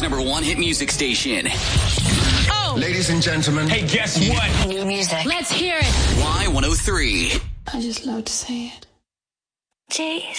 America's #1 hit music station. Oh! Ladies and gentlemen. Hey, guess what? New music. Let's hear it. Y103. I just love to say it. Jeez.